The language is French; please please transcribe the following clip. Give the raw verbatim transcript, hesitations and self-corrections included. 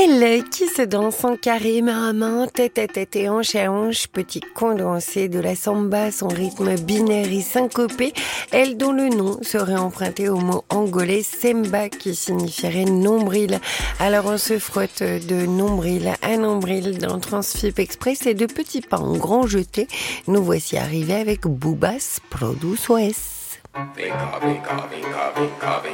Elle qui se danse en carré, main à main, tête à tête et hanche à hanche, petit condensé de la samba, son rythme binaire et syncopé, elle dont le nom serait emprunté au mot angolais semba qui signifierait nombril. Alors on se frotte de nombril à nombril dans Transfip Express et de petits pas en grand jeté, nous voici arrivés avec Boubas Produce O S.